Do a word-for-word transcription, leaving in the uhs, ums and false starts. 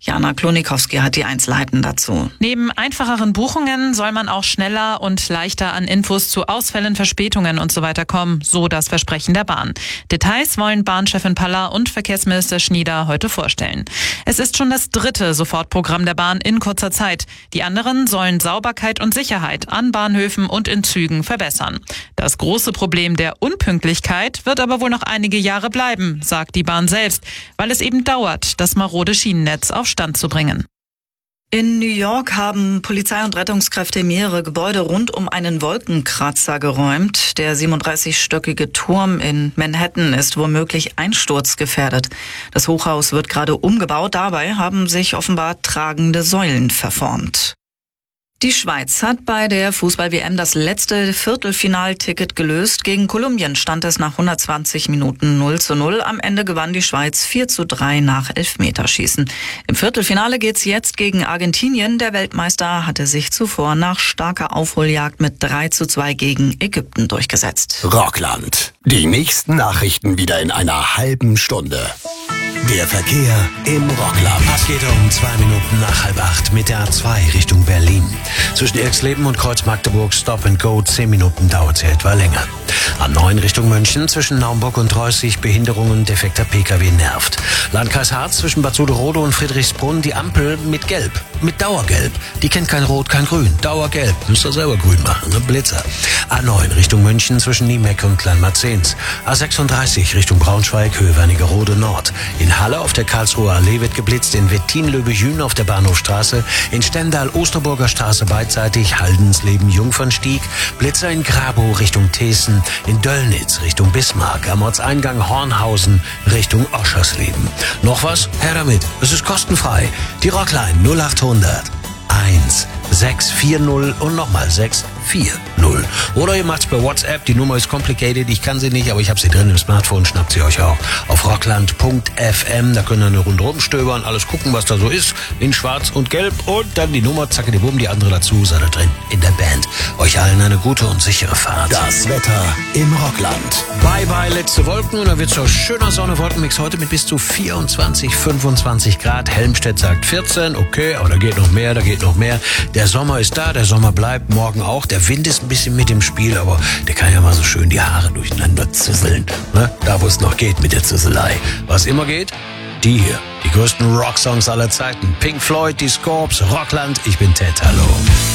Jana Klonikowski hat die Einzelheiten dazu. Neben einfacheren Buchungen soll man auch schneller und leichter an Infos zu Ausfällen, Verspätungen und so weiter kommen, so das Versprechen der Bahn. Details wollen Bahnchefin Paller und Verkehrsminister Schnieder heute vorstellen. Es ist schon das dritte Sofortprogramm der Bahn in kurzer Zeit. Die anderen sollen Sauberkeit und Sicherheit an Bahnhöfen und in Zügen verbessern. Das große Problem der Unpünktlichkeit wird aber wohl noch einige Jahre bleiben, sagt die Bahn selbst, weil es eben dauert, das marode Schienennetz auf Stand zu bringen. In New York haben Polizei und Rettungskräfte mehrere Gebäude rund um einen Wolkenkratzer geräumt. Der siebenunddreißigstöckige Turm in Manhattan ist womöglich einsturzgefährdet. Das Hochhaus wird gerade umgebaut. Dabei haben sich offenbar tragende Säulen verformt. Die Schweiz hat bei der Fußball-W M das letzte Viertelfinalticket gelöst. Gegen Kolumbien stand es nach hundertzwanzig Minuten null zu null. Am Ende gewann die Schweiz vier zu drei nach Elfmeterschießen. Im Viertelfinale geht's jetzt gegen Argentinien. Der Weltmeister hatte sich zuvor nach starker Aufholjagd mit drei zu zwei gegen Ägypten durchgesetzt. Rockland. Die nächsten Nachrichten wieder in einer halben Stunde. Der Verkehr im Rockland. Es geht um zwei Minuten nach halb acht mit der A zwei Richtung Berlin. Zwischen Erxleben und Kreuz Magdeburg Stop and Go, zehn Minuten dauert sie etwa länger. A neun Richtung München zwischen Naumburg und Reußig, Behinderungen, defekter Pkw nervt. Landkreis Harz zwischen Bad Suderode und Friedrichsbrunn, die Ampel mit Gelb, mit Dauergelb. Die kennt kein Rot, kein Grün, Dauergelb. Müsst ihr selber grün machen, ne? Blitzer. A neun Richtung München zwischen Niemeck und Kleinmarzens. A sechsunddreißig Richtung Braunschweig, Höhe Wernigerode Nord. In Halle auf der Karlsruher Allee wird geblitzt, in Wettin-Löbejün auf der Bahnhofstraße, in Stendal Osterburger Straße beidseitig, Haldensleben Jungfernstieg, Blitzer in Grabow Richtung Thesen, in Döllnitz Richtung Bismarck, am Ortseingang Hornhausen Richtung Oschersleben. Noch was? Her damit, es ist kostenfrei. Die Rockline null achthundert eins sechs vier null und nochmal sechs vier null. Oder ihr macht's per WhatsApp, die Nummer ist complicated, ich kann sie nicht, aber ich habe sie drin im Smartphone, schnappt sie euch auch auf rockland punkt f m, da könnt ihr eine Runde rumstöbern, alles gucken, was da so ist, in schwarz und gelb und dann die Nummer, zacke die Bumm, die andere dazu, seid ihr drin in der Band. Euch allen eine gute und sichere Fahrt. Das Wetter im Rockland. Bye bye letzte Wolken und dann wird's so schöner Sonne-Wolkenmix heute mit bis zu vierundzwanzig, fünfundzwanzig Grad. Helmstedt sagt vierzehn, okay, aber da geht noch mehr, da geht noch mehr. Der Sommer ist da, der Sommer bleibt, morgen auch. Der Wind ist ein bisschen mit im Spiel, aber der kann ja mal so schön die Haare durcheinander züsseln. Ne? Da, wo es noch geht mit der Züsselei. Was immer geht, die hier. Die größten Rocksongs aller Zeiten. Pink Floyd, die Scorps, Rockland. Ich bin Ted, hallo.